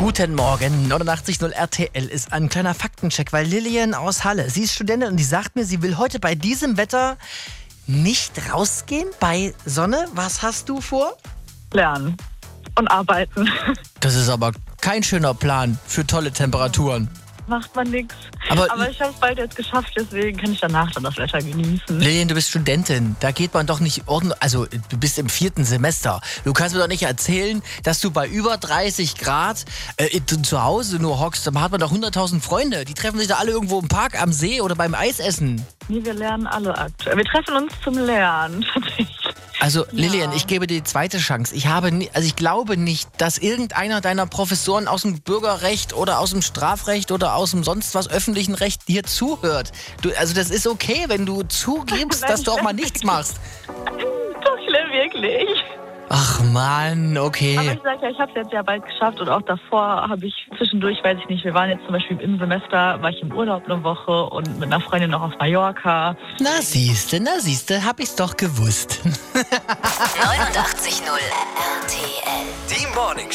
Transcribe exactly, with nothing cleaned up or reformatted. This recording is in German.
Guten Morgen, neunundachtzig Komma null R T L ist ein kleiner Faktencheck, weil Lilian aus Halle, sie ist Studentin und die sagt mir, sie will heute bei diesem Wetter nicht rausgehen bei Sonne. Was hast du vor? Lernen und arbeiten. Das ist aber kein schöner Plan für tolle Temperaturen. Macht man nichts. Aber, Aber ich habe es bald jetzt geschafft, deswegen kann ich danach dann das Wetter genießen. Lilian, du bist Studentin. Da geht man doch nicht ordentlich. Also, du bist im vierten Semester. Du kannst mir doch nicht erzählen, dass du bei über dreißig Grad äh, zu Hause nur hockst. Da hat man doch hunderttausend Freunde. Die treffen sich da alle irgendwo im Park, am See oder beim Eisessen. Nee, wir lernen alle aktuell. Wir treffen uns zum Lernen. Also, Lilian, Ja. ich gebe dir die zweite Chance. Ich habe, nie, also ich glaube nicht, dass irgendeiner deiner Professoren aus dem Bürgerrecht oder aus dem Strafrecht oder aus dem sonst was öffentlichen Recht dir zuhört. Du, also das ist okay, wenn du zugibst, Nein, dass du auch mal nein. nichts machst. So schlimm, wirklich. Ach Mann, okay. Aber ich sag ja, ich habe es jetzt ja bald geschafft und auch davor habe ich zwischendurch, weiß ich nicht, wir waren jetzt zum Beispiel im Semester, war ich im Urlaub eine Woche und mit einer Freundin noch auf Mallorca. Na siehste, na siehste, hab ich's doch gewusst. neunundachtzig Komma null R T L. Die Morning